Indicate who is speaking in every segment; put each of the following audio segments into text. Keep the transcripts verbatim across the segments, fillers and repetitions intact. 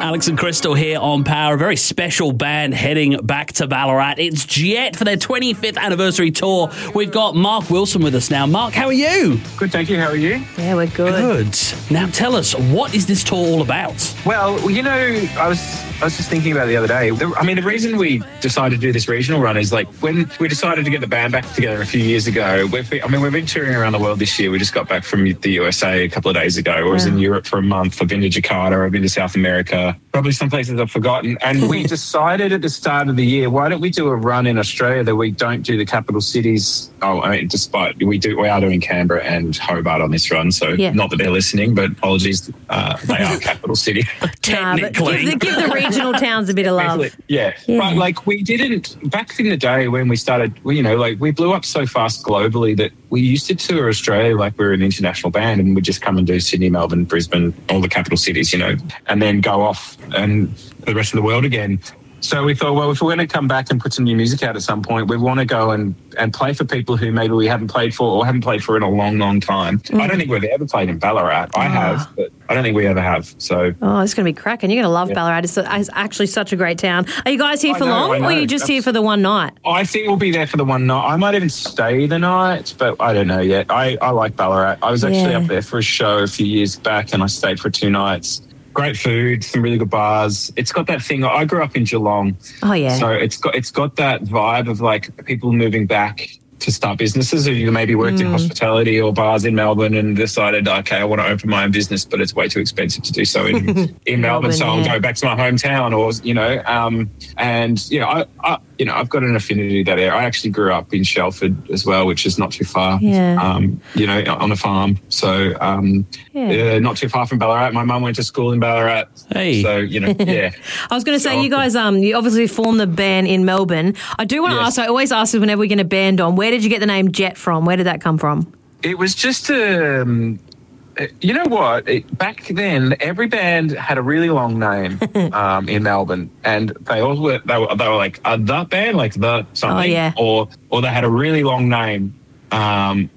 Speaker 1: Alex and Crystal here on Power. A very special band heading back to Ballarat. It's Jet for their twenty-fifth anniversary tour. We've got Mark Wilson with us now. Mark, how are you?
Speaker 2: Good, thank you. How are you?
Speaker 3: Yeah, we're good.
Speaker 1: Good. Now tell us, what is this tour all about?
Speaker 2: Well, you know, I was I was just thinking about it the other day. The, I mean, the reason we decided to do this regional run is like when we decided to get the band back together a few years ago. We've been, I mean, we've been touring around the world this year. We just got back from the U S A a couple of days ago. I was in Europe for a month. I've been to Jakarta. I've been to South America. Probably some places I've forgotten. And we decided at the start of the year, why don't we do a run in Australia that we don't do the capital cities? Oh, I mean, despite we do, we are doing Canberra and Hobart on this run. So
Speaker 3: Yeah.
Speaker 2: not that they're listening, but apologies. Uh, they are capital city.
Speaker 1: Technically.
Speaker 3: Give, the, give the regional towns a bit of love.
Speaker 2: Yeah.
Speaker 3: Yeah.
Speaker 2: But like we didn't, back in the day when we started, we, you know, like we blew up so fast globally that we used to tour Australia like we were an international band and we'd just come and do Sydney, Melbourne, Brisbane, all the capital cities, you know, and then go off and the rest of the world again. So we thought, well, if we're going to come back and put some new music out at some point, we want to go and, and play for people who maybe we haven't played for or haven't played for in a long, long time. Mm. I don't think we've ever played in Ballarat. I oh. have, but I don't think we ever have. So,
Speaker 3: oh, it's going to be cracking. You're going to love
Speaker 2: yeah.
Speaker 3: Ballarat. It's, it's actually such a great town. Are you guys here for
Speaker 2: know,
Speaker 3: long or are you just
Speaker 2: That's,
Speaker 3: here for the one night?
Speaker 2: I think we'll be there for the one night. I might even stay the night, but I don't know yet. I, I like Ballarat. I was actually
Speaker 3: Yeah.
Speaker 2: up there for a show a few years back and I stayed for two nights. Great food, some really good bars. It's got that thing. I grew up in Geelong.
Speaker 3: Oh, yeah.
Speaker 2: So it's got it's got that vibe of like people moving back to start businesses, or you maybe worked mm. in hospitality or bars in Melbourne and decided, okay, I want to open my own business, but it's way too expensive to do so in, in Melbourne,
Speaker 3: Melbourne,
Speaker 2: so I'll
Speaker 3: yeah.
Speaker 2: go back to my hometown, or you know, um, and you know, I, I you know, I've got an affinity to that area. I actually grew up in Shelford as well, which is not too far.
Speaker 3: Yeah.
Speaker 2: Um, you know, on a farm, so um,
Speaker 3: Yeah.
Speaker 2: uh, not too far from Ballarat. My mum went to school in Ballarat.
Speaker 1: Hey.
Speaker 2: So you know, yeah.
Speaker 3: I was going to say,
Speaker 2: So-
Speaker 3: you guys, um, you obviously formed the band in Melbourne. I do want to
Speaker 2: Yes.
Speaker 3: ask, I always ask this whenever we get a band on, where did you get the name Jet from? Where did that come from?
Speaker 2: It was just um, you know what? It, back then, every band had a really long name um, in Melbourne, and they all were they were, they were like uh, the band, like the something,
Speaker 3: Oh, yeah.
Speaker 2: or or they had a really long name. Um,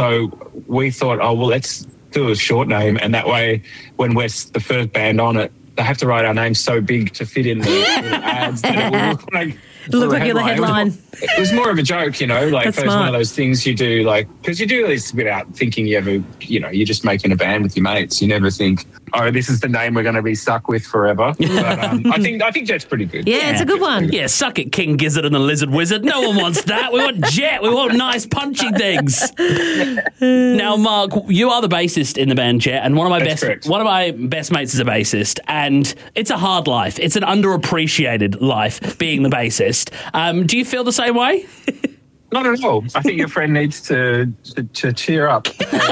Speaker 2: so we thought, oh well, let's do a short name, and that way, when we're the first band on it, they have to write our name so big to fit in the, the ads that it will look like.
Speaker 3: It looked like you're the headline.
Speaker 2: It was more of a joke, you know, like
Speaker 3: That's
Speaker 2: it's one
Speaker 3: smart.
Speaker 2: of those things you do, like, because you do this without thinking you ever, you know, you're just making a band with your mates. You never think, oh, this is the name we're going to be stuck with forever. But um, I think I think Jet's pretty good.
Speaker 3: Yeah, it's a good one.
Speaker 1: Yeah, suck it, King Gizzard and the Lizard Wizard. No one wants that. We want Jet. We want nice punchy things. Now, Mark, you are the bassist in the band Jet, and one of my
Speaker 2: That's
Speaker 1: best
Speaker 2: correct.
Speaker 1: one of my best mates is a bassist, and it's a hard life. It's an underappreciated life being the bassist. Um, do you feel the same way?
Speaker 2: Not at all. I think your friend needs to to, to cheer up.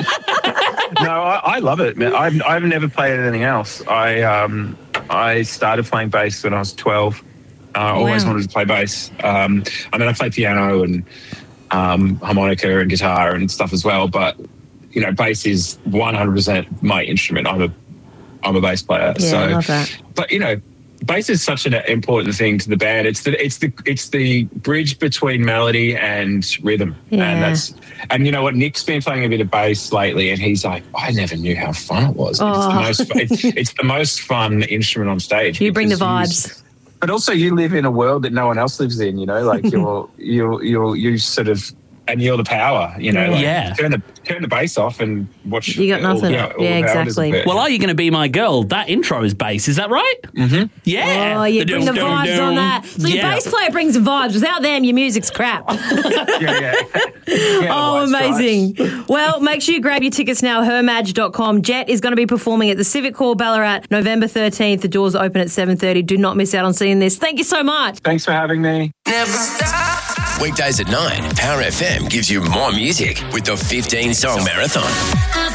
Speaker 2: No, I, I love it, man. I've I've never played anything else. I um I started playing bass when I was twelve. Uh, I always
Speaker 3: Wow.
Speaker 2: wanted to play bass. Um, I mean, I play piano and um, harmonica and guitar and stuff as well. But you know, bass is one hundred percent my instrument. I'm a I'm a bass player.
Speaker 3: Yeah,
Speaker 2: so,
Speaker 3: I love that.
Speaker 2: But you know, bass is such an important thing to the band. It's the it's the it's the bridge between melody and rhythm,
Speaker 3: Yeah.
Speaker 2: and that's and you know what, Nick's been playing a bit of bass lately, and he's like, I never knew how fun it was.
Speaker 3: Oh.
Speaker 2: It's the most it's, it's the most fun instrument on stage.
Speaker 3: You bring the
Speaker 2: because you-
Speaker 3: vibes.
Speaker 2: but also, you live in a world that no one else lives in. You know, like you're you you you sort of. And you're the power, you know. Like
Speaker 1: Yeah.
Speaker 2: Turn the turn the bass off and watch.
Speaker 3: You got
Speaker 2: all-
Speaker 3: nothing.
Speaker 2: you know, all
Speaker 3: Yeah,
Speaker 2: the power
Speaker 3: exactly.
Speaker 2: disappear.
Speaker 1: Well, Are You Going to Be My Girl? That intro is bass. Is that right? Mm-hmm. Yeah.
Speaker 3: Oh, you bring the
Speaker 1: dum,
Speaker 3: vibes
Speaker 1: dum,
Speaker 3: on that. So your
Speaker 1: yeah.
Speaker 3: bass player brings the vibes. Without them, your music's crap.
Speaker 2: yeah, yeah. Yeah,
Speaker 3: Oh,
Speaker 2: the White
Speaker 3: amazing.
Speaker 2: Stripes.
Speaker 3: Well, make sure you grab your tickets now, her madge dot com. Jet is going to be performing at the Civic Hall, Ballarat, November thirteenth. The doors open at seven thirty. Do not miss out on seeing this. Thank you so much.
Speaker 2: Thanks for having me.
Speaker 4: Never stop. Weekdays at nine, Power F M gives you more music with the fifteen song marathon.